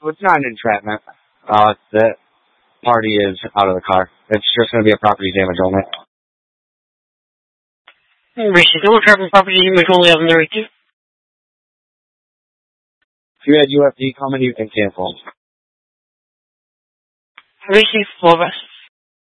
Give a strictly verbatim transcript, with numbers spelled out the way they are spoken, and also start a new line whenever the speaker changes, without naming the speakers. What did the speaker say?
Well, it's not an entrapment. Uh, the party is out of the car. It's just going to be a property damage only.
Receive no entrapment property damage only of the receipt.
If you had U F D coming, you can cancel.
Receive full rest.